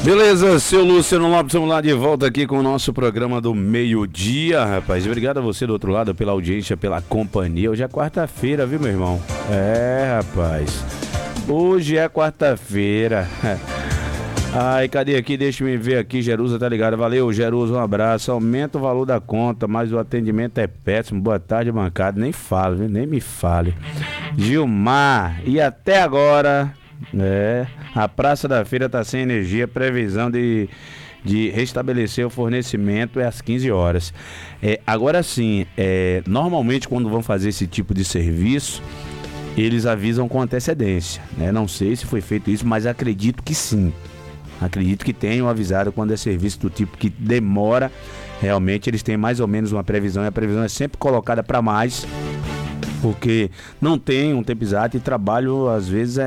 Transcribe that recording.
Beleza, seu Luciano Lopes, estamos lá de volta aqui com o nosso programa do meio-dia, rapaz. Obrigado a você do outro lado pela audiência, pela companhia. Hoje é quarta-feira, viu, meu irmão? Rapaz. Hoje é quarta-feira. Ai, cadê aqui? Deixa eu ver aqui. Jerusa tá ligado. Valeu, Jerusa, um abraço. Aumenta o valor da conta, mas o atendimento é péssimo. Boa tarde, bancada. Nem falo, viu? Nem me fale. Gilmar, e até agora... a Praça da Feira está sem energia, previsão de restabelecer o fornecimento é às 15 horas. Agora sim, normalmente quando vão fazer esse tipo de serviço, eles avisam com antecedência, né? Não sei se foi feito isso, mas acredito que sim. Acredito que tenham avisado quando é serviço do tipo que demora. Realmente eles têm mais ou menos uma previsão, e a previsão é sempre colocada para mais, porque não tem um tempo exato e trabalho às vezes